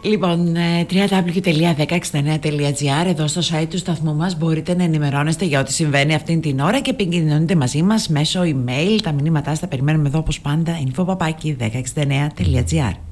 Λοιπόν, www.1069.gr, εδώ στο site του σταθμού μας μπορείτε να ενημερώνεστε για ό,τι συμβαίνει αυτήν την ώρα και επικοινωνείτε μαζί μας μέσω email. Τα μηνύματά σας τα περιμένουμε εδώ όπως πάντα, info@1069.gr.